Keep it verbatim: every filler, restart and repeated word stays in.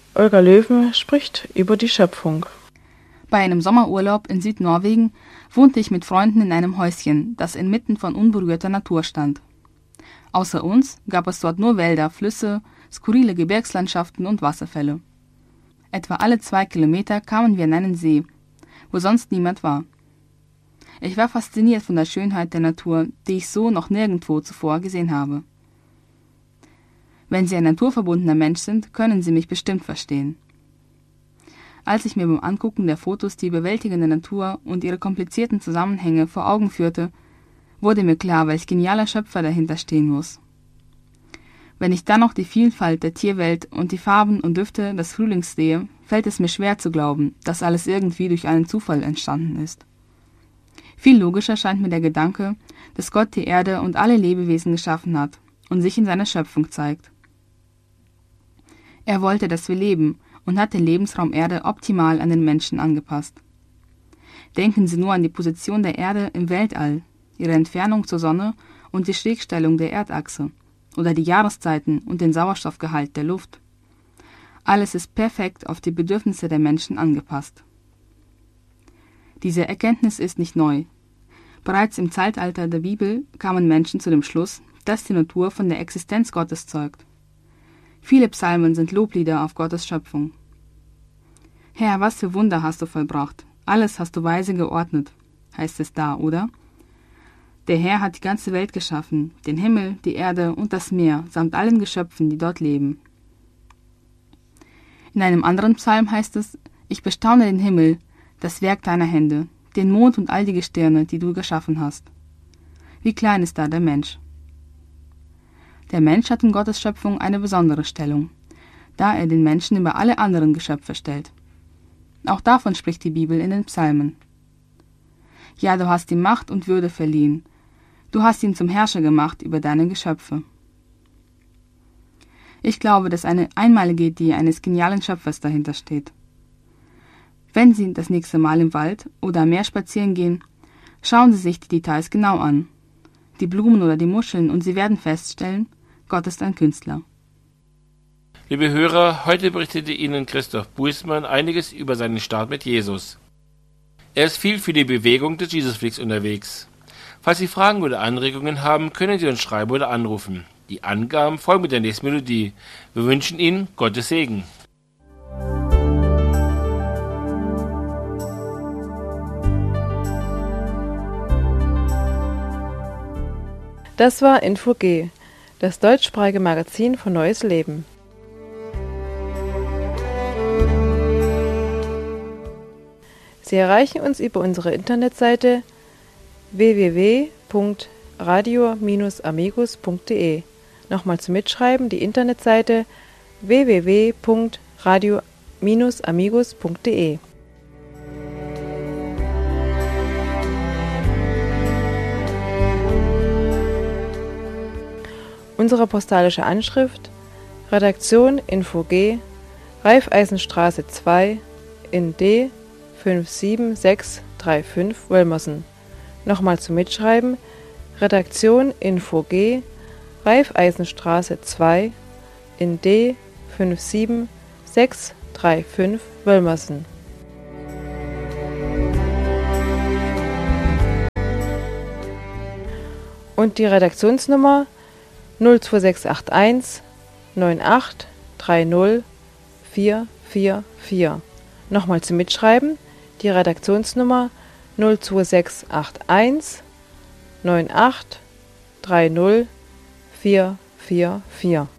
Olga Löwen spricht über die Schöpfung. Bei einem Sommerurlaub in Südnorwegen wohnte ich mit Freunden in einem Häuschen, das inmitten von unberührter Natur stand. Außer uns gab es dort nur Wälder, Flüsse, skurrile Gebirgslandschaften und Wasserfälle. Etwa alle zwei Kilometer kamen wir an einen See, wo sonst niemand war. Ich war fasziniert von der Schönheit der Natur, die ich so noch nirgendwo zuvor gesehen habe. Wenn Sie ein naturverbundener Mensch sind, können Sie mich bestimmt verstehen. Als ich mir beim Angucken der Fotos die überwältigende Natur und ihre komplizierten Zusammenhänge vor Augen führte, wurde mir klar, welch genialer Schöpfer dahinter stehen muss. Wenn ich dann noch die Vielfalt der Tierwelt und die Farben und Düfte des Frühlings sehe, fällt es mir schwer zu glauben, dass alles irgendwie durch einen Zufall entstanden ist. Viel logischer scheint mir der Gedanke, dass Gott die Erde und alle Lebewesen geschaffen hat und sich in seiner Schöpfung zeigt. Er wollte, dass wir leben und hat den Lebensraum Erde optimal an den Menschen angepasst. Denken Sie nur an die Position der Erde im Weltall, ihre Entfernung zur Sonne und die Schrägstellung der Erdachse oder die Jahreszeiten und den Sauerstoffgehalt der Luft. Alles ist perfekt auf die Bedürfnisse der Menschen angepasst. Diese Erkenntnis ist nicht neu. Bereits im Zeitalter der Bibel kamen Menschen zu dem Schluss, dass die Natur von der Existenz Gottes zeugt. Viele Psalmen sind Loblieder auf Gottes Schöpfung. Herr, was für Wunder hast du vollbracht, alles hast du weise geordnet, heißt es da, oder? Der Herr hat die ganze Welt geschaffen, den Himmel, die Erde und das Meer, samt allen Geschöpfen, die dort leben. In einem anderen Psalm heißt es, ich bestaune den Himmel, das Werk deiner Hände, den Mond und all die Gestirne, die du geschaffen hast. Wie klein ist da der Mensch? Der Mensch hat in Gottes Schöpfung eine besondere Stellung, da er den Menschen über alle anderen Geschöpfe stellt. Auch davon spricht die Bibel in den Psalmen. Ja, du hast ihm Macht und Würde verliehen. Du hast ihn zum Herrscher gemacht über deine Geschöpfe. Ich glaube, dass eine einmalige Idee eines genialen Schöpfers dahinter steht. Wenn Sie das nächste Mal im Wald oder am Meer spazieren gehen, schauen Sie sich die Details genau an, die Blumen oder die Muscheln, und Sie werden feststellen, Gott ist ein Künstler. Liebe Hörer, heute berichtete Ihnen Christoph Buismann einiges über seinen Start mit Jesus. Er ist viel für die Bewegung des Jesusfreaks unterwegs. Falls Sie Fragen oder Anregungen haben, können Sie uns schreiben oder anrufen. Die Angaben folgen mit der nächsten Melodie. Wir wünschen Ihnen Gottes Segen. Das war Info G, das deutschsprachige Magazin von Neues Leben. Sie erreichen uns über unsere Internetseite w w w punkt radio Bindestrich amigos punkt de. Nochmal zum Mitschreiben die Internetseite w w w punkt radio Bindestrich amigos punkt de. Unsere postalische Anschrift: Redaktion Info G, Raiffeisenstraße zwei in D fünf sieben sechs drei fünf Wölmersen. Nochmal zum Mitschreiben: Redaktion Info G, Raiffeisenstraße zwei in D fünf sieben sechs drei fünf Wölmersen. Und die Redaktionsnummer null zwei sechs acht eins neun acht drei null vier vier vier. Nochmal zum Mitschreiben: die Redaktionsnummer null zwei sechs acht eins neun acht drei null vier vier vier.